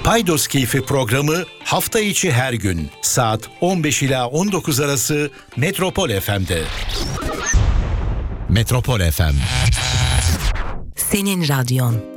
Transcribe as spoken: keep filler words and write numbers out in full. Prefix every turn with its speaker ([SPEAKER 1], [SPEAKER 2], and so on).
[SPEAKER 1] Paydos Keyfi programı hafta içi her gün saat on beş ila on dokuz arası Metropol F M'de. Metropol F M.
[SPEAKER 2] Senin radyon.